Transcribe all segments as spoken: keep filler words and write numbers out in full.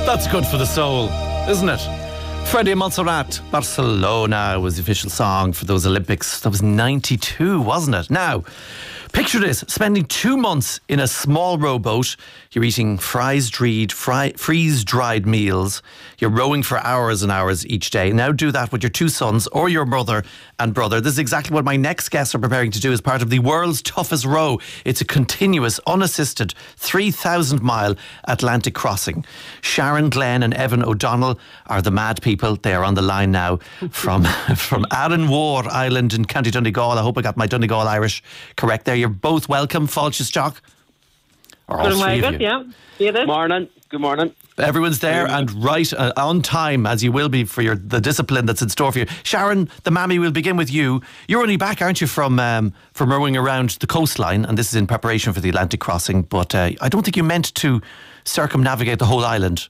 That's good for the soul, isn't it? Freddie Montserrat, Barcelona was the official song for those Olympics. That was ninety-two, wasn't it? Now, picture this, spending two months in a small rowboat. You're eating freeze-dried, fry, freeze-dried meals. You're rowing for hours and hours each day. Now do that with your two sons or your mother and brother. This is exactly what my next guests are preparing to do as part of the world's toughest row. It's a continuous, unassisted, three thousand mile Atlantic crossing. Sharon, Glenn and Evan O'Donnell are the mad people. They are on the line now from, from Arranmore Island in County Donegal. I hope I got my Donegal Irish correct there. You're both welcome, Falchstock. Good morning, yeah. Good morning. Good morning. Everyone's there and right uh, on time, as you will be for your the discipline that's in store for you. Sharon, the mammy, we'll begin with you. You're only back, aren't you, from um, from rowing around the coastline, and this is in preparation for the Atlantic crossing. But uh, I don't think you meant to circumnavigate the whole island.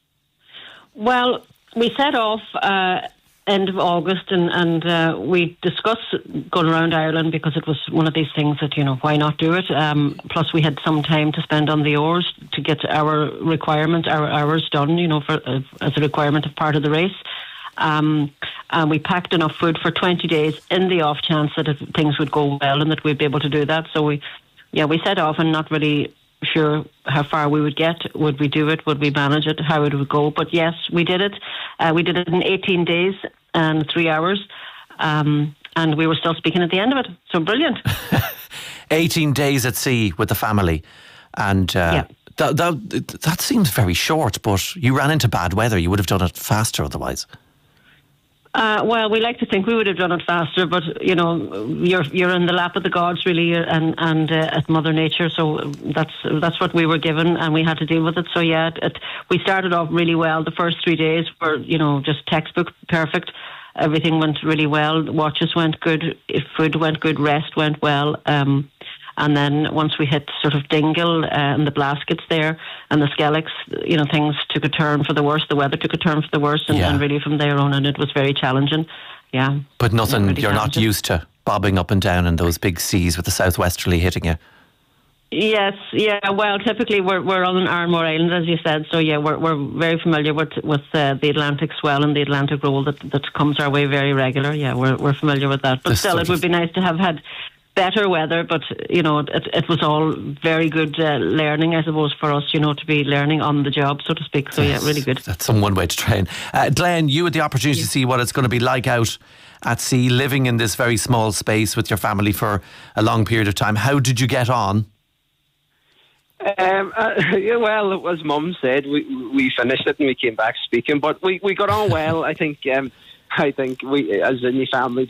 Well, we set off uh, end of August, and, and uh, we discussed going around Ireland because it was one of these things that, you know, why not do it? Um, plus, we had some time to spend on the oars to get our requirement, our hours done, you know, for uh, as a requirement of part of the race. Um, and we packed enough food for twenty days in the off chance that it, things would go well and that we'd be able to do that. So we, yeah, we set off and not really sure how far we would get. Would we do it? Would we manage it? How it would go? But yes, we did it. Uh, we did it in eighteen days and three hours. Um, and we were still speaking at the end of it. So brilliant. eighteen days at sea with the family. And uh, yeah. that, that, that seems very short, but you ran into bad weather. You would have done it faster otherwise. Uh, well, we like to think we would have done it faster, but you know, you're you're in the lap of the gods, really, and and uh, at Mother Nature. So that's that's what we were given, and we had to deal with it. So yeah, it, it, we started off really well. The first three days were, you know, just textbook perfect. Everything went really well. Watches went good. Food went good. Rest went well. Um, And then once we hit sort of Dingle uh, and the Blaskets there and the Skelligs, you know, things took a turn for the worse. The weather took a turn for the worse, and, yeah. and really from there on, and it was very challenging. Yeah. But nothing, really you're not used to bobbing up and down in those big seas with the southwesterly hitting you. Yes, yeah. Well, typically we're we're on Arranmore Island, as you said. So yeah, we're we're very familiar with with uh, the Atlantic swell and the Atlantic roll that that comes our way very regular. Yeah, we're we're familiar with that. But the still, it would be nice to have had better weather, but you know, it, it was all very good uh, learning, I suppose, for us, you know, to be learning on the job, so to speak. So yes, yeah, really good. That's some one way to train. Uh, Glenn, you had the opportunity yes. to see what it's going to be like out at sea, living in this very small space with your family for a long period of time. How did you get on? Um, uh, yeah, well, as Mum said, we we finished it and we came back speaking, but we, we got on well. I think um, I think we, as any family,